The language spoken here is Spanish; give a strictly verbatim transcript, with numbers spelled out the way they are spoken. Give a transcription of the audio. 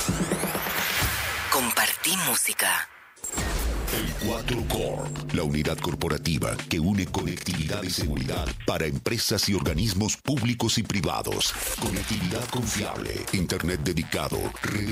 Compartí música. El cuatro Corp, la unidad corporativa que une conectividad y seguridad para empresas y organismos públicos y privados. Conectividad confiable, internet dedicado, red